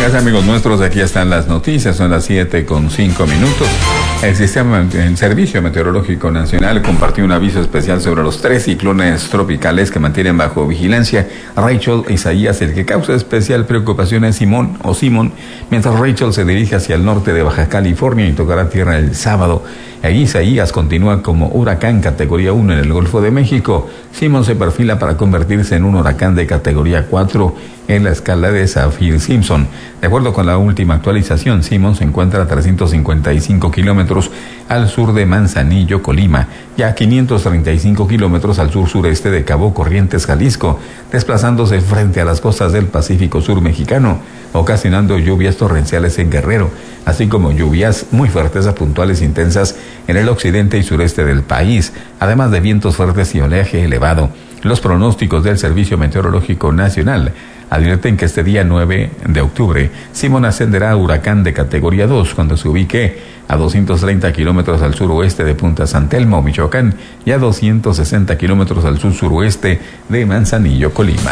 Amigas y amigos nuestros, aquí están las noticias, son las 7:05. El Servicio Meteorológico Nacional compartió un aviso especial sobre los 3 ciclones tropicales que mantienen bajo vigilancia Rachel e Isaías. El que causa especial preocupación es Simón, mientras Rachel se dirige hacia el norte de Baja California y tocará tierra el sábado. Isaías continúa como huracán categoría 1 en el Golfo de México. Simón se perfila para convertirse en un huracán de categoría 4 en la escala de Saffir-Simpson. De acuerdo con la última actualización, Simón se encuentra a 355 kilómetros al sur de Manzanillo, Colima, y a 535 kilómetros al sur-sureste de Cabo Corrientes, Jalisco, desplazándose frente a las costas del Pacífico Sur mexicano, ocasionando lluvias torrenciales en Guerrero, así como lluvias muy fuertes a puntuales intensas en el occidente y sureste del país, además de vientos fuertes y oleaje elevado. Los pronósticos del Servicio Meteorológico Nacional advierten que este día 9 de octubre, Simón ascenderá a huracán de categoría 2 cuando se ubique a 230 kilómetros al suroeste de Punta San Telmo, Michoacán, y a 260 kilómetros al sur-suroeste de Manzanillo, Colima.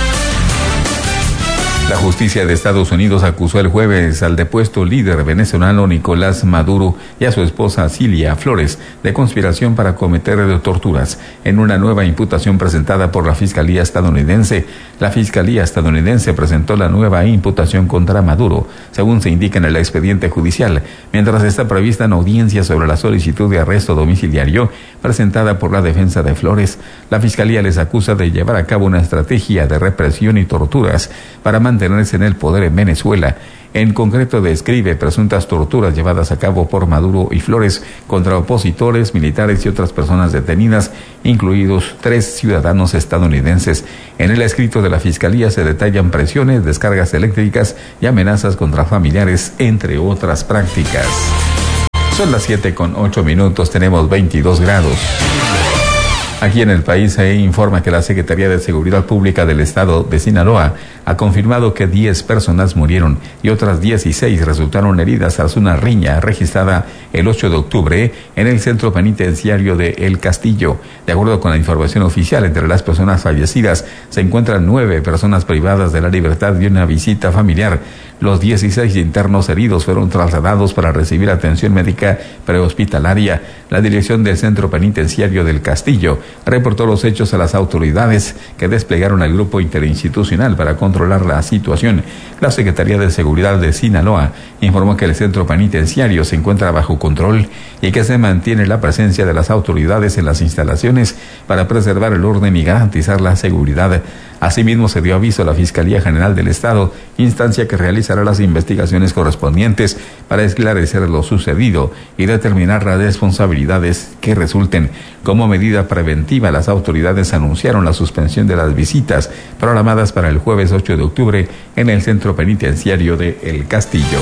La justicia de Estados Unidos acusó el jueves al depuesto líder venezolano Nicolás Maduro y a su esposa Cilia Flores de conspiración para cometer torturas en una nueva imputación presentada por la Fiscalía estadounidense. La Fiscalía estadounidense presentó la nueva imputación contra Maduro, según se indica en el expediente judicial, mientras está prevista una audiencia sobre la solicitud de arresto domiciliario presentada por la defensa de Flores. La Fiscalía les acusa de llevar a cabo una estrategia de represión y torturas para mantenerse en el poder en Venezuela. En concreto, describe presuntas torturas llevadas a cabo por Maduro y Flores contra opositores, militares y otras personas detenidas, incluidos 3 ciudadanos estadounidenses. En el escrito de la Fiscalía se detallan presiones, descargas eléctricas y amenazas contra familiares, entre otras prácticas. Son las 7:08, tenemos 22 grados. Aquí en el país se informa que la Secretaría de Seguridad Pública del Estado de Sinaloa ha confirmado que 10 personas murieron y otras 16 resultaron heridas tras una riña registrada el 8 de octubre en el centro penitenciario de El Castillo. De acuerdo con la información oficial, entre las personas fallecidas se encuentran 9 personas privadas de la libertad y una visita familiar. Los 16 internos heridos fueron trasladados para recibir atención médica prehospitalaria. La dirección del centro penitenciario del Castillo reportó los hechos a las autoridades, que desplegaron al grupo interinstitucional para controlar la situación. La Secretaría de Seguridad de Sinaloa informó que el centro penitenciario se encuentra bajo control y que se mantiene la presencia de las autoridades en las instalaciones para preservar el orden y garantizar la seguridad. Asimismo, se dio aviso a la Fiscalía General del Estado, instancia que realizará las investigaciones correspondientes para esclarecer lo sucedido y determinar las responsabilidades que resulten. Como medida preventiva, las autoridades anunciaron la suspensión de las visitas programadas para el jueves 8 de octubre en el centro penitenciario de El Castillo.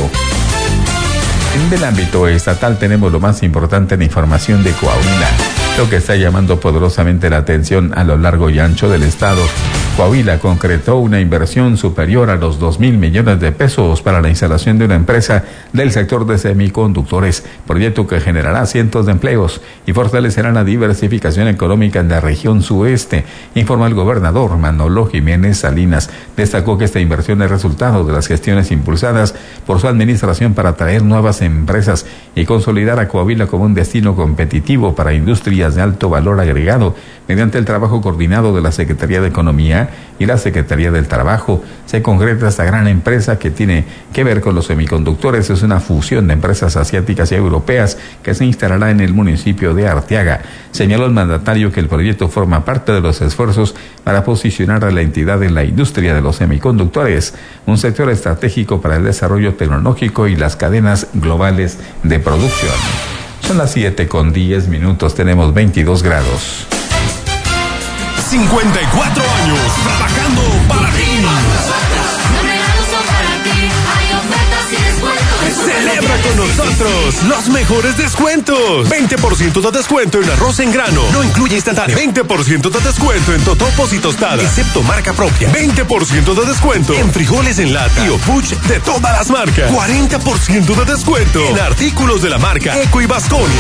En el ámbito estatal tenemos lo más importante en información de Coahuila, lo que está llamando poderosamente la atención a lo largo y ancho del estado. Coahuila concretó una inversión superior a los 2,000 millones de pesos para la instalación de una empresa del sector de semiconductores, proyecto que generará cientos de empleos y fortalecerá la diversificación económica en la región sueste, informó el gobernador Manolo Jiménez Salinas. Destacó que esta inversión es resultado de las gestiones impulsadas por su administración para atraer nuevas empresas y consolidar a Coahuila como un destino competitivo para industrias de alto valor agregado, mediante el trabajo coordinado de la Secretaría de Economía y la Secretaría del Trabajo. Se concreta esta gran empresa que tiene que ver con los semiconductores. Es una fusión de empresas asiáticas y europeas que se instalará en el municipio de Arteaga. Señaló el mandatario que el proyecto forma parte de los esfuerzos para posicionar a la entidad en la industria de los semiconductores, un sector estratégico para el desarrollo tecnológico y las cadenas globales de producción. Son las 7:10, tenemos 22 grados. 54 años trabajando para ti. Celebra con nosotros los mejores descuentos. 20% de descuento en arroz en grano, no incluye instantáneo. 20% de descuento en totopos y tostadas, excepto marca propia. 20% de descuento en frijoles en lata y Opuch de todas las marcas. 40% de descuento en artículos de la marca Eco y Baskonia.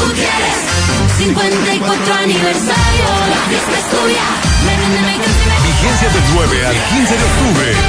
54 aniversario, la fiesta es tuya. Vigencia del 9 al 15 de octubre.